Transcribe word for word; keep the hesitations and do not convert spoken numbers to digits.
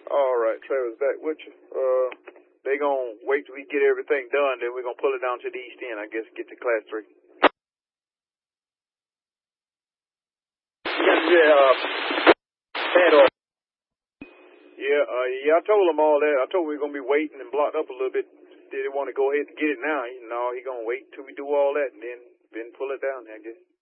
All right, Trevor's back with you. Uh, they gonna wait till we get everything done, then we're gonna pull it down to the east end, I guess, get to class three. Yeah, uh, head off. Yeah, uh, yeah, I told him all that. I told him we were gonna be waiting and blocked up a little bit. Did he want to go ahead and get it now? You know, he gonna wait till we do all that and then, then pull it down, I guess.